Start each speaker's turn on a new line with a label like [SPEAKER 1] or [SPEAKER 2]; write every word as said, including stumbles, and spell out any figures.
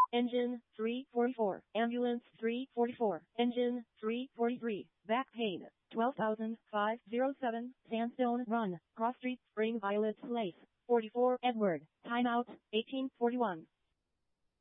[SPEAKER 1] Engine three forty-four. Ambulance three forty-four. Engine three forty-three. Back pain. twelve thousand five hundred seven. Sandstone Run. Cross Street, Spring Violet Place. forty-four Edward. Timeout eighteen forty-one.